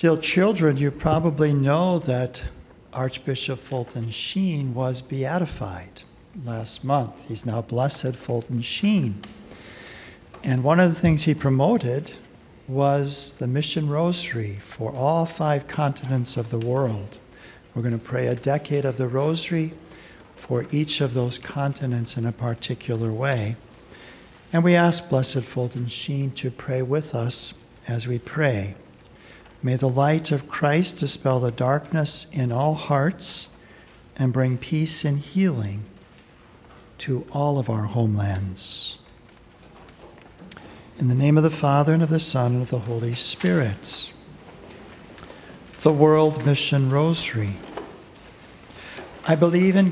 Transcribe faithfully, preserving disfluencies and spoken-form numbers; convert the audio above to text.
Still, children, you probably know that Archbishop Fulton Sheen was beatified last month. He's now Blessed Fulton Sheen. And one of the things he promoted was the Mission Rosary for all five continents of the world. We're going to pray a decade of the Rosary for each of those continents in a particular way. And we ask Blessed Fulton Sheen to pray with us as we pray. May the light of Christ dispel the darkness in all hearts and bring peace and healing to all of our homelands. In the name of the Father, and of the Son, and of the Holy Spirit. The World Mission Rosary. I believe in